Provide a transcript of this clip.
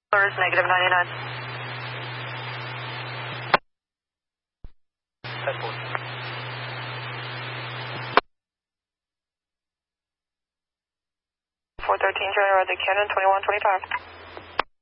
is negative 99. That's 4. 413, Charlie, the Cannon 2125.